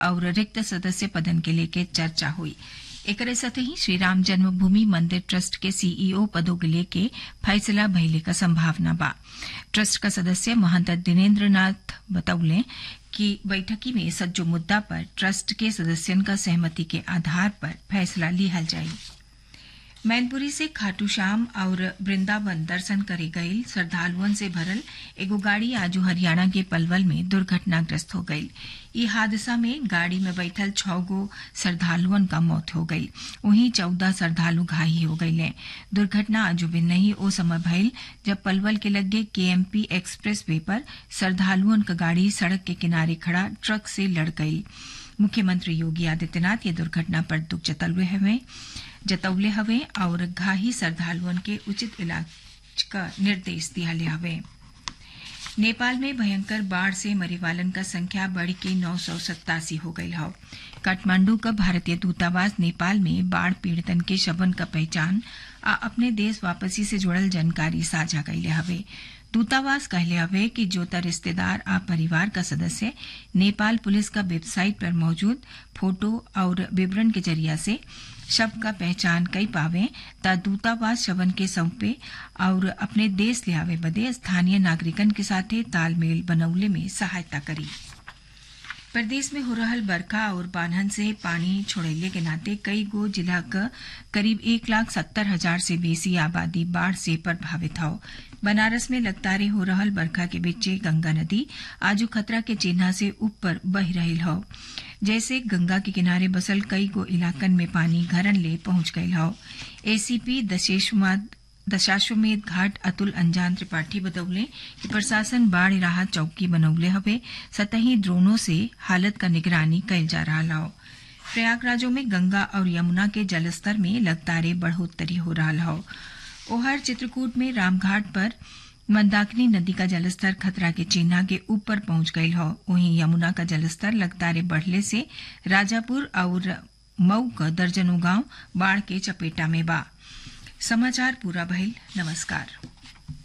और रिक्त सदस्य पदन के लेके चर्चा हुई। एकरे साथे ही श्री राम जन्मभूमि मंदिर ट्रस्ट के सीईओ पदों के लेके फैसला भइले का संभावना बा। ट्रस्ट का सदस्य महंत दिनेन्द्र नाथ बतौले कि बैठकी में सज्जो मुद्दा पर ट्रस्ट के सदस्यन का सहमति के आधार पर फैसला लिहल जाई। मैनपुरी से खाटू श्याम और वृंदावन दर्शन करे गईल श्रद्धालुअन से भरल एगो गाड़ी आज हरियाणा के पलवल में दुर्घटनाग्रस्त हो गई। ई हादसा में गाड़ी में बैठल 6 गो श्रद्धालुअन का मौत हो गई, वहीं 14 श्रद्धालु घायल हो गये। दुर्घटना आज नहीं ओ समय भइल जब पलवल के लगे केएमपी एक्सप्रेस वे पर श्रद्धालुअन का गाड़ी सड़क के किनारे खड़ा ट्रक से लड़ गई। मुख्यमंत्री योगी आदित्यनाथ ये दुर्घटना पर दुख जतौले हवे और घाही श्रद्धालुअन के उचित इलाज का निर्देश दियाले हवे। नेपाल में भयंकर बाढ़ से मरे वालन का संख्या बढ़ के 987 हो गई है। काठमांडू का भारतीय दूतावास नेपाल में बाढ़ पीड़ितन के शवन का पहचान आ अपने देश वापसी से जुड़ल जानकारी साझा कैले हवे। दूतावास कहले हवे कि जोता रिश्तेदार आ परिवार का सदस्य नेपाल पुलिस का वेबसाइट पर मौजूद फोटो और विवरण के जरिया से शव का पहचान कई पावे ता दूतावास शवन के सौंपे और अपने देश ले आवे बदे स्थानीय नागरिकन के साथे तालमेल बनौले में सहायता करी। प्रदेश में हो रहल बरखा और बान्हन से पानी छोड़ले के नाते कई गो जिला का करीब 1,70,000 से बेसी आबादी बाढ़ से प्रभावित हो। बनारस में लगातार हो रहल बरखा के बीचे गंगा नदी आज खतरा के चिन्ह से ऊपर बह रही हो, जैसे गंगा के किनारे बसल कई गो इलाकन में पानी घरन ले पहुंच गये हो। एसीपी दशाश्वमेध घाट अतुल अंजान त्रिपाठी बतौले कि प्रशासन बाढ़ राहत चौकी बनौले हवे, सतही ड्रोनों से हालत का निगरानी कैल जा रहा हो। प्रयागराजों में गंगा और यमुना के जलस्तर में लगातार बढ़ोतरी हो रहा हो। ओहर चित्रकूट में रामघाट पर मंदाकिनी नदी का जलस्तर खतरा के चिन्ह के ऊपर पहुंच गई हो। वहीं यमुना का जलस्तर लगातार बढ़ने से राजापुर और मऊ का दर्जनों गांव बाढ़ के चपेटा में बा। समाचार पूरा भइल। नमस्कार।